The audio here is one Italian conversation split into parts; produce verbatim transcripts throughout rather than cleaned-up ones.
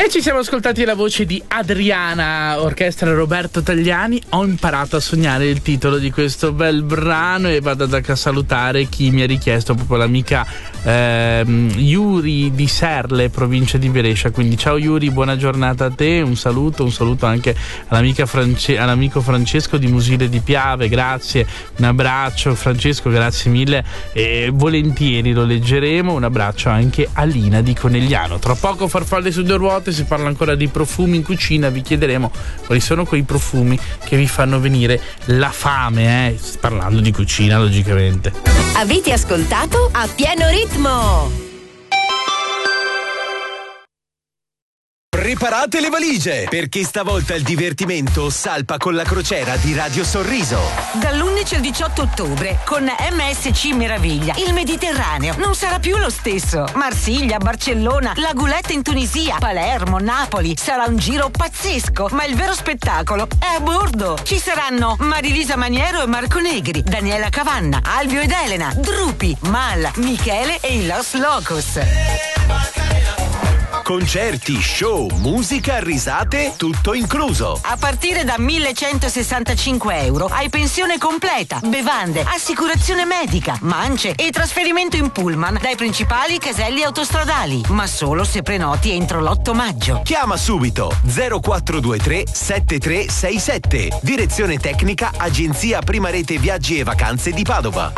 E ci siamo ascoltati la voce di Adriana, orchestra Roberto Tagliani. Ho imparato a sognare il titolo di questo bel brano e vado a salutare chi mi ha richiesto, proprio l'amica ehm, Yuri di Serle, provincia di Brescia. Quindi ciao Yuri, buona giornata a te, un saluto, un saluto anche all'amica France- all'amico Francesco di Musile di Piave, grazie, un abbraccio Francesco, grazie mille e volentieri lo leggeremo. Un abbraccio anche a Lina di Conegliano. Tra poco Farfalle su due ruote, si parla ancora di profumi in cucina, vi chiederemo quali sono quei profumi che vi fanno venire la fame, eh? Parlando di cucina logicamente. Avete ascoltato A Pieno Ritmo? Preparate le valigie, perché stavolta il divertimento salpa con la crociera di Radio Sorriso. Dall'undici al diciotto ottobre con M S C Meraviglia il Mediterraneo non sarà più lo stesso. Marsiglia, Barcellona, La Goulette in Tunisia, Palermo, Napoli. Sarà un giro pazzesco, ma il vero spettacolo è a bordo. Ci saranno Marilisa Maniero e Marco Negri, Daniela Cavanna, Alvio ed Elena, Drupi, Mal, Michele e i Los Locos. Concerti, show, musica, risate, tutto incluso. A partire da millecentosessantacinque euro hai pensione completa, bevande, assicurazione medica, mance e trasferimento in pullman dai principali caselli autostradali, ma solo se prenoti entro l'otto maggio. Chiama subito zero quattro due tre sette tre sei sette. Direzione tecnica Agenzia Prima Rete Viaggi e Vacanze di Padova.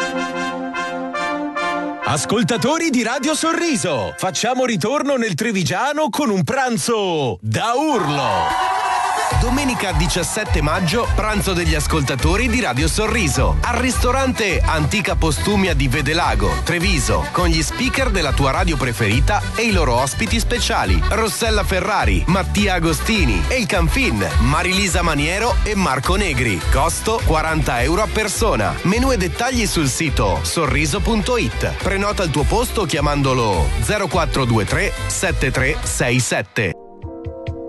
Ascoltatori di Radio Sorriso, facciamo ritorno nel Trevigiano con un pranzo da urlo. Domenica diciassette maggio, pranzo degli ascoltatori di Radio Sorriso al ristorante Antica Postumia di Vedelago, Treviso, con gli speaker della tua radio preferita e i loro ospiti speciali: Rossella Ferrari, Mattia Agostini, El Canfin, Marilisa Maniero e Marco Negri. Costo quaranta euro a persona. Menù e dettagli sul sito sorriso punto it. Prenota il tuo posto chiamandolo zero quattro due tre sette tre sei sette.